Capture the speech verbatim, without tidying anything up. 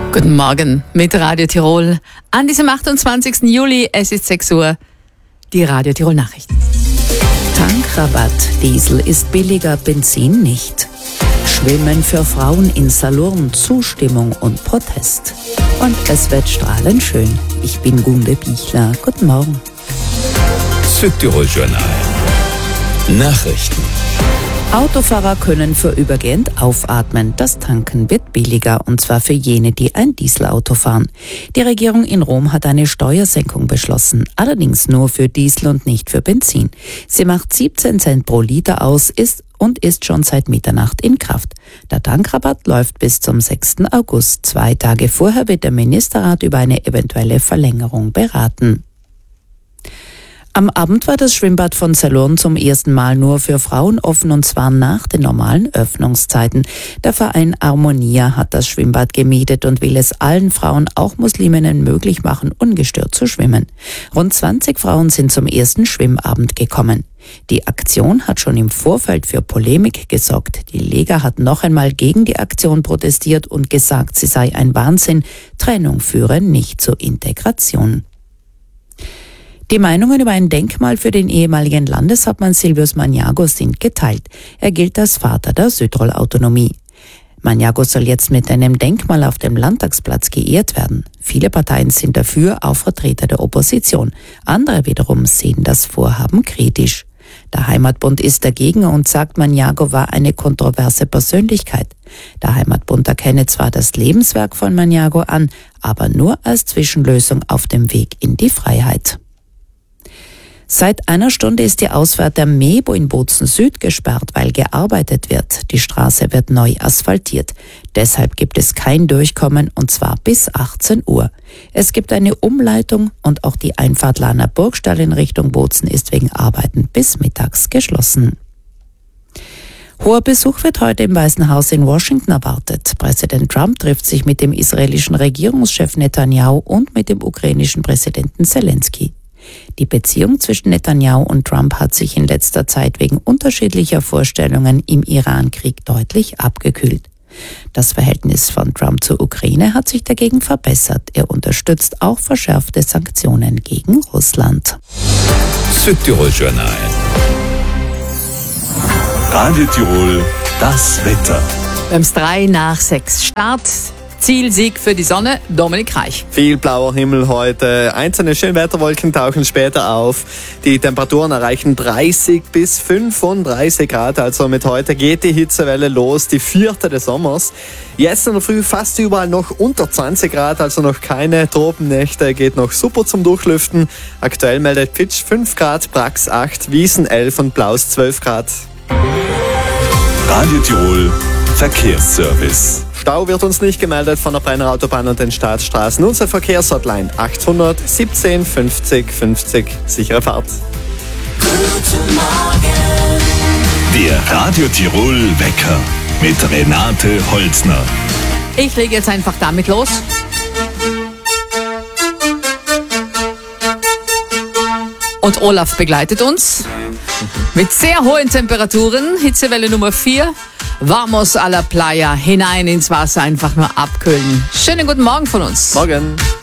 Guten Morgen mit Radio Tirol an diesem achtundzwanzigsten Juli. Es ist sechs Uhr. Die Radio Tirol Nachrichten. Tankrabatt. Diesel ist billiger, Benzin nicht. Schwimmen für Frauen in Salurn. Zustimmung und Protest. Und es wird strahlend schön. Ich bin Gunde Bichler. Guten Morgen. Südtirol Journal. Nachrichten. Autofahrer können vorübergehend aufatmen. Das Tanken wird billiger, und zwar für jene, die ein Dieselauto fahren. Die Regierung in Rom hat eine Steuersenkung beschlossen, allerdings nur für Diesel und nicht für Benzin. Sie macht siebzehn Cent pro Liter aus, ist und ist schon seit Mitternacht in Kraft. Der Tankrabatt läuft bis zum sechsten August. Zwei Tage vorher wird der Ministerrat über eine eventuelle Verlängerung beraten. Am Abend war das Schwimmbad von Salurn zum ersten Mal nur für Frauen offen, und zwar nach den normalen Öffnungszeiten. Der Verein Armonia hat das Schwimmbad gemietet und will es allen Frauen, auch Musliminnen, möglich machen, ungestört zu schwimmen. Rund zwanzig Frauen sind zum ersten Schwimmabend gekommen. Die Aktion hat schon im Vorfeld für Polemik gesorgt. Die Lega hat noch einmal gegen die Aktion protestiert und gesagt, sie sei ein Wahnsinn. Trennung führe nicht zur Integration. Die Meinungen über ein Denkmal für den ehemaligen Landeshauptmann Silvius Magnago sind geteilt. Er gilt als Vater der Südtirol-Autonomie. Magnago soll jetzt mit einem Denkmal auf dem Landtagsplatz geehrt werden. Viele Parteien sind dafür, auch Vertreter der Opposition. Andere wiederum sehen das Vorhaben kritisch. Der Heimatbund ist dagegen und sagt, Magnago war eine kontroverse Persönlichkeit. Der Heimatbund erkenne zwar das Lebenswerk von Magnago an, aber nur als Zwischenlösung auf dem Weg in die Freiheit. Seit einer Stunde ist die Ausfahrt der Mebo in Bozen Süd gesperrt, weil gearbeitet wird. Die Straße wird neu asphaltiert. Deshalb gibt es kein Durchkommen, und zwar bis achtzehn Uhr. Es gibt eine Umleitung, und auch die Einfahrt Lahner Burgstall in Richtung Bozen ist wegen Arbeiten bis mittags geschlossen. Hoher Besuch wird heute im Weißen Haus in Washington erwartet. Präsident Trump trifft sich mit dem israelischen Regierungschef Netanyahu und mit dem ukrainischen Präsidenten Zelensky. Die Beziehung zwischen Netanyahu und Trump hat sich in letzter Zeit wegen unterschiedlicher Vorstellungen im Iran-Krieg deutlich abgekühlt. Das Verhältnis von Trump zur Ukraine hat sich dagegen verbessert. Er unterstützt auch verschärfte Sanktionen gegen Russland. Südtirol Journal. Radio Tirol, das Wetter. Beim drei nach sechs Start. Zielsieg für die Sonne, Dominik Reich. Viel blauer Himmel heute. Einzelne Schönwetterwolken tauchen später auf. Die Temperaturen erreichen dreißig bis fünfunddreißig Grad. Also mit heute geht die Hitzewelle los, die vierte des Sommers. Jetzt in der Früh fast überall noch unter zwanzig Grad, also noch keine Tropennächte. Geht noch super zum Durchlüften. Aktuell meldet Pitsch fünf Grad, Brax acht, Wiesen elf und Blaus zwölf Grad. Radio Tirol Verkehrsservice. Stau wird uns nicht gemeldet von der Brenner Autobahn und den Staatsstraßen. Unsere Verkehrshotline achthundert siebzehn fünfzig fünfzig. Sichere Fahrt. Guten Morgen. Der Radio Tirol Wecker mit Renate Holzner. Ich lege jetzt einfach damit los. Und Olaf begleitet uns mit sehr hohen Temperaturen. Hitzewelle Nummer vier. Vamos a la playa, hinein ins Wasser, einfach nur abkühlen. Schönen guten Morgen von uns. Morgen.